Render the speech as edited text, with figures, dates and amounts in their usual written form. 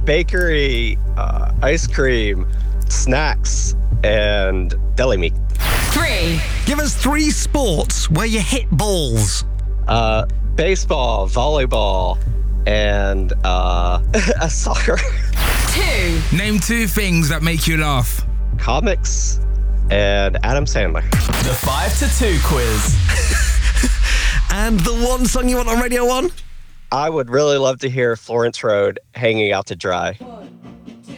bakery, ice cream, snacks, and deli meat. 3. Give us 3 sports where you hit balls. Baseball, volleyball, and soccer. 2. Name 2 things that make you laugh. Comics and Adam Sandler. The 5 to 2 quiz. And the one song you want on Radio 1? I would really love to hear Florence Road, Hanging Out to Dry.